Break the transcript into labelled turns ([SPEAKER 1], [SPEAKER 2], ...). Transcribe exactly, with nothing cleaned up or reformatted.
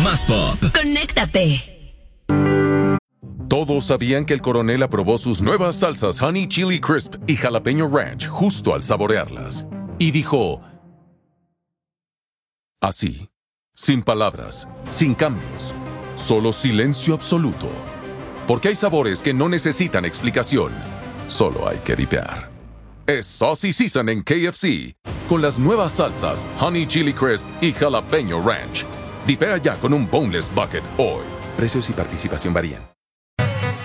[SPEAKER 1] más pop.
[SPEAKER 2] ¡Conéctate!
[SPEAKER 3] Todos sabían que el coronel aprobó sus nuevas salsas Honey Chili Crisp y Jalapeño Ranch justo al saborearlas. Y dijo... así, sin palabras, sin cambios, solo silencio absoluto. Porque hay sabores que no necesitan explicación, solo hay que dipear. Es Saucy Season en K F C, con las nuevas salsas Honey Chili Crisp y Jalapeño Ranch. Dipea ya con un Boneless Bucket hoy. Precios y participación varían.